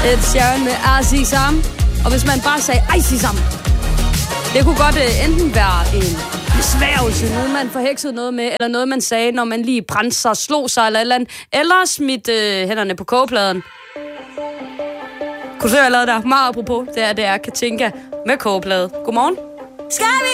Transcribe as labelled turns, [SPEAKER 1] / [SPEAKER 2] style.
[SPEAKER 1] Ed Sheeran med Azizam. Og hvis man bare sagde Azizam, det kunne godt enten være en besværgelse, noget man forheksede noget med, eller noget man sagde, når man lige brændte sig, slog sig eller et eller andet, eller smidt hænderne på kogepladen. Kunne du se, hvad jeg lavede der? Meget apropos, det er Katinka med kogeplade. Godmorgen.
[SPEAKER 2] Skal vi